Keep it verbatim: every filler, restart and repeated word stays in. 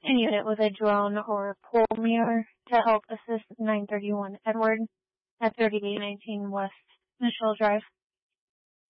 in unit with a drone or pole mirror to help assist nine thirty-one Edward at thirty-eight nineteen West Mitchell Drive.